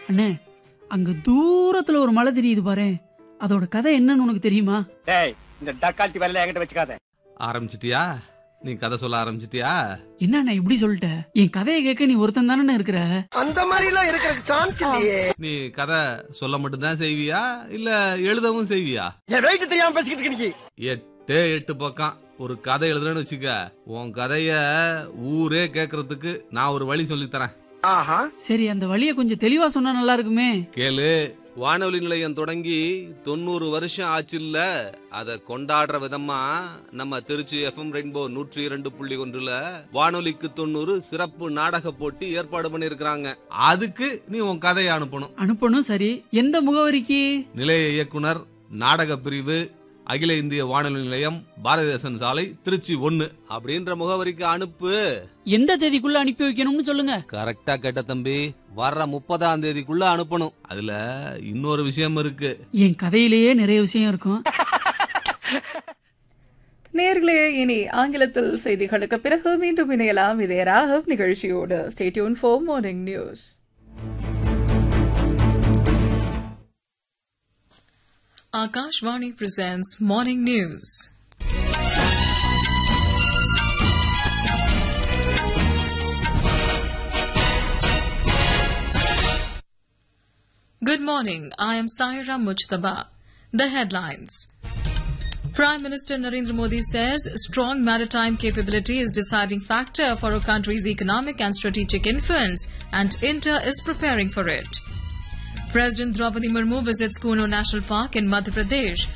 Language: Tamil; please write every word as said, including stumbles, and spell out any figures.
அண்ணே, அங்க தூரத்துல ஒரு மலை தெரியுது பாரு, அதோட கதை என்னன்னு உனக்கு தெரியுமா? டேய், இந்த டக்கால்ட்டி வரல என்கிட்ட வச்சுக்காத. ஆரம்பிச்சிட்டியா? நீ கதை சொல்ல ஆரம்பிச்சிட்டியா? என்ன இப்படி சொல்லிட்ட? என் கதையை கேட்க நீ ஒருத்தன் தானே இருக்கிற. அந்த மாதிரி எல்லாம் இருக்கிற சான்ஸ் இல்லையே. நீ கதை சொல்ல மட்டும்தான் செய்வியா இல்ல எழுதவும் செய்வியா? என் ரைட் தெரியாம பேசிக்கிட்டு இருக்க நீ. எட்டே எட்டு பக்கம் ஒரு கதை எழுதுறேன்னு வச்சுக்க, உன் கதைய ஊரே கேக்குறதுக்கு நான் ஒரு வழி சொல்லி தரேன். ஆஹா, சரி, அந்த வழியை கொஞ்சம் தெளிவா சொன்னா நல்லா இருக்குமே. கேளு. வானொலி நிலையம் தொடங்கி தொண்ணூறு வருஷம் ஆச்சுல்ல, அத கொண்டாடுற விதமா நம்ம திருச்சி எஃப்எம் ரெயின்போ நூற்றி இரண்டு புள்ளி ஒன்றுல வானொலிக்கு தொண்ணூறு சிறப்பு நாடக போட்டி ஏற்பாடு பண்ணிருக்காங்க. அதுக்கு நீ உன் கதையை அனுப்பணும். அனுப்பணும். சரி, எந்த முகவரிக்கு? நிலைய இயக்குனர், நாடக பிரிவு, அகில இந்திய வானொலி நிலையம், பாரதிதாசன் சாலை, திருச்சி ஒன்னு அப்படின்ற முகவரிக்கு அனுப்பு. எந்த தேதிக்குள்ள அனுப்பி வைக்கணும்னு சொல்லுங்க. கரெக்டா கேட்ட தம்பி, வர்ற முப்பதாம் தேதிக்குள்ள அனுப்பணும். அதுல இன்னொரு விஷயம் இருக்கு. என் கதையிலேயே நிறைய விஷயம் இருக்கும். நேர்களே, இனி ஆங்கிலத்தில் செய்திகளுக்கு பிறகு மீண்டும் இணையலாம் இதே ராகம் நிகழ்ச்சியோடு. Stay tuned for morning news. Akashvani presents Morning News. Good morning. I am Saira Mujtaba. The headlines. Prime Minister Narendra Modi says strong maritime capability is deciding factor for our country's economic and strategic influence, and India is preparing for it. President Draupadi Murmu visits Kuno National Park in Madhya Pradesh